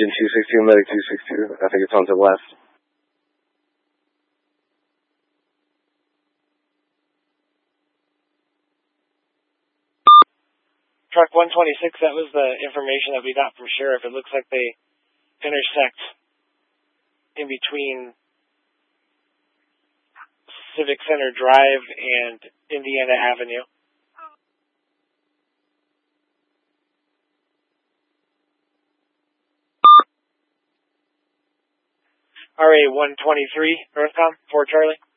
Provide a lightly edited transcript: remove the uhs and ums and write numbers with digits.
Agent 262, Medic 262. I think it's on to the left. Truck 126, that was the information that we got from Sheriff. It looks like they intersect in between Civic Center Drive and Indiana Avenue. RA 123, Northcom, 4 Charlie.